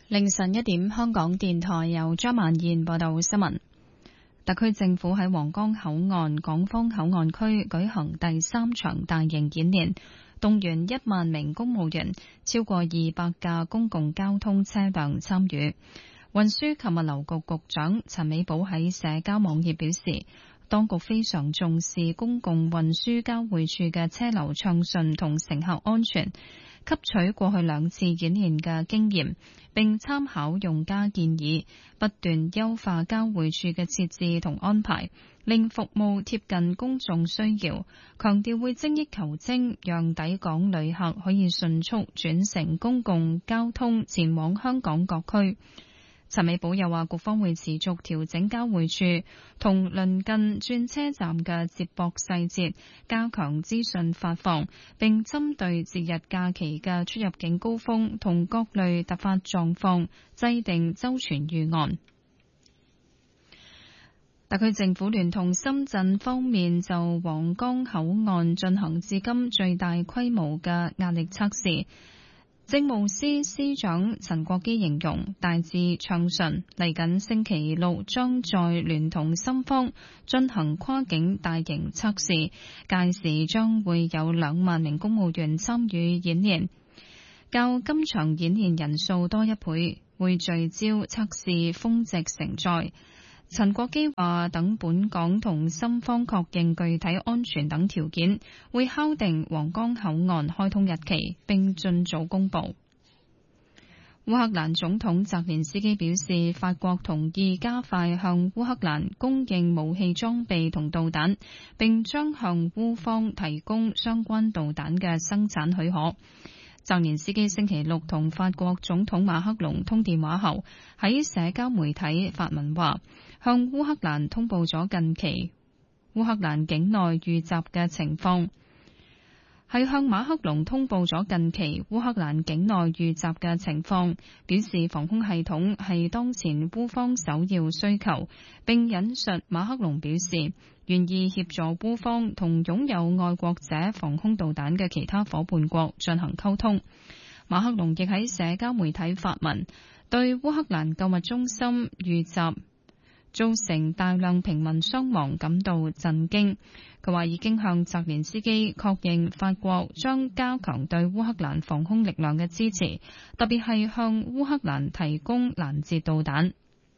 凌晨1點，香港電台由張曼燕報道新聞。特區政府喺皇崗口岸港方口岸區舉行第3場大型演練，動員1萬名公務員，超過200架公共交通車輛參與。運輸及物流局局長陳美寶喺社交網頁表示，當局非常重視公共運輸交匯處嘅車流暢順同乘客安全，吸取過去2次演練嘅經驗，並參考用家建議，不斷優化交匯處嘅設置同安排，令服務貼近公眾需要。強調會精益求精，讓抵港旅客可以迅速轉乘公共交通前往香港各區。陳美寶又話，局方會持續調整交匯處同鄰近轉車站嘅接駁細節，加強資訊發放，並針對節日假期嘅出入境高峰同各類突發狀況，制定周全預案。特區政府聯同深圳方面就皇崗口岸進行至今最大規模嘅壓力測試。政務司司長陳國基形容大致暢順，嚟緊星期六將再聯同深方進行跨境大型測試，屆時將會有2萬名公務員參與演練，較今場演練人數多1倍，會聚焦測試峰值承載。陳國基話，等本港同深方確認具體安全等條件，會敲定皇崗口岸開通日期，並盡早公佈。烏克蘭總統澤連斯基表示，法國同意加快向烏克蘭供應武器裝備同導彈，並將向烏方提供相關導彈嘅生產許可。澤連斯基星期六同法國總統馬克龍通電話後，喺社交媒體發文話，向烏克蘭通報咗近期烏克蘭境內遇襲嘅情況，係向馬克龍通報咗近期烏克蘭境內遇襲嘅情況，表示防空系統係當前烏方首要需求，並引述馬克龍表示願意協助烏方同擁有愛國者防空導彈嘅其他夥伴國進行溝通。馬克龍亦喺社交媒體發文，對烏克蘭購物中心遇襲造成大量平民傷亡感到震驚。佢話已經向澤連斯基確認法國將加強對烏克蘭防空力量嘅支持，特別係向烏克蘭提供攔截導彈。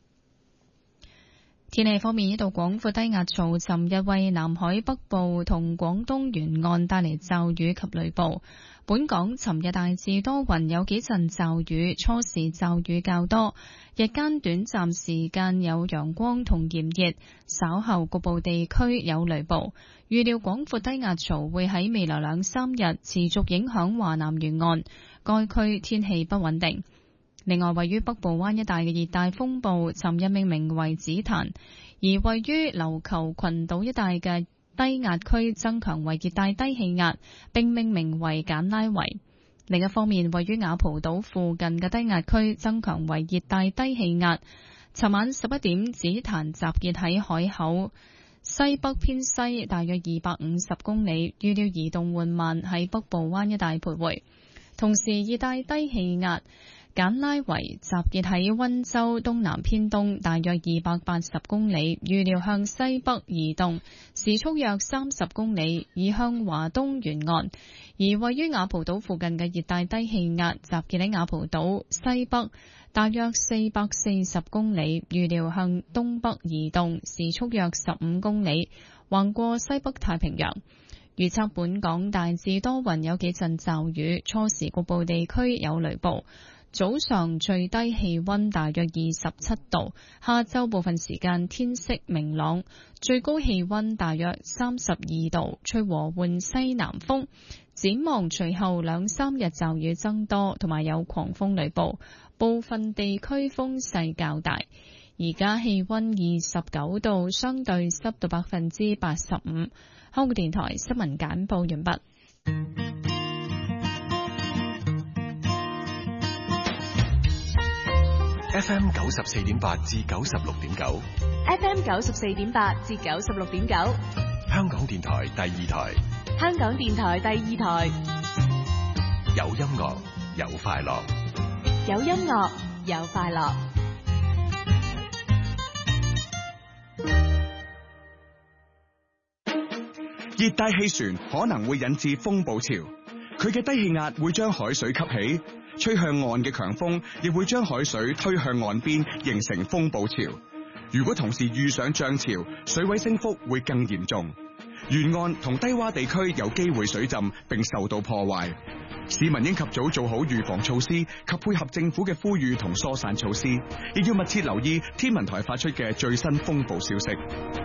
天氣方面，一道廣闊低壓槽尋日為南海北部同廣東沿岸帶嚟驟雨及雷暴。本港尋日大致多雲，有幾陣驟雨，初時驟雨較多，日間短暫時間有陽光同炎熱，稍後局部地區有雷暴。預料廣闊低壓槽會喺未來2-3日持續影響華南沿岸，該區天氣不穩定。另外，位於北部灣一帶嘅熱帶風暴尋日命名為紫檀，而位於琉球群島一帶嘅低壓區增強為熱帶低氣壓，並命名為簡拉維。另一方面，位於雅蒲島附近嘅低壓區增強為熱帶低氣壓。尋晚11點，紫檀集結喺海口西北偏西大約250公里，預料移動緩慢喺北部灣一帶徘徊。同時，熱帶低氣壓簡拉維集結喺溫州東南偏東大約280公里，預料向西北移動，時速約30公里，移向華東沿岸。而位於雅蒲島附近嘅熱帶低氣壓集結喺雅蒲島西北大約440公里，預料向東北移動，時速約15公里，橫過西北太平洋。預測本港大致多雲，有幾陣驟雨，初時局部地區有雷暴。早上最低氣溫大約27度，下晝部分時間天色明朗，最高氣溫大約32度，吹和緩西南風。展望隨後2-3日驟雨增多，同埋有狂風雷暴，部分地區風勢較大。而家氣溫29度，相對濕度85%。香港電台新聞簡報完畢。 FM 94.8至96.9 ，FM 94.8至96.9， 香港電台第2台， 香港電台第2台， 有音樂，有快樂， 有音樂， 又快樂。 熱帶氣旋可能會引致風暴潮，佢嘅低氣壓會將海水吸起，吹向岸嘅強風亦會將海水推向岸邊，形成風暴潮。如果同時遇上漲潮，水位升幅會更嚴重，沿岸同低洼地區有機會水浸並受到破壞。市民應及早做好預防措施及配合政府嘅呼籲同疏散措施，亦要密切留意天文台發出嘅最新風暴消息。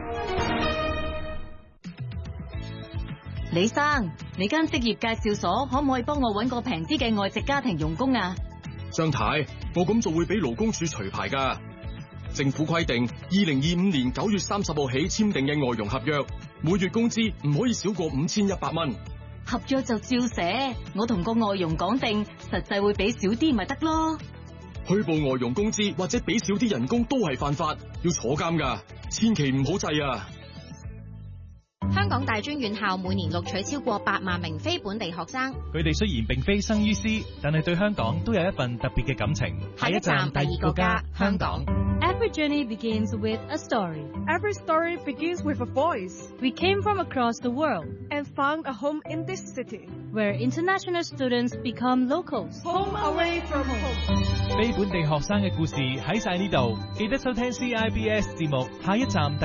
李生，你間職業介紹所可唔可以幫我搵個平啲嘅外籍家庭傭工啊？ 張太，我咁做會俾勞工處除牌㗎。政府規定，2025年9月30號起簽訂嘅外傭合約，每月工資唔可以少過5100蚊。 合約就照寫，我同個外傭講定，實際會俾少啲咪得咯。 虛報外傭工資或者俾少啲人工都係犯法，要坐監㗎，千祈唔好制啊！ 香港大專院校每年錄取超過8萬名非本地學生， 佢哋雖然並非生於斯，但係對香港都有一份特別嘅感情。 下一站第二個家，香港。 Every journey begins with a story. Every story begins with a voice. We came from across the world and found a home in this city, where international students become locals. Home away from home. 非本地學生嘅故事喺晒呢度，記得收聽 CIBS 節目。下一站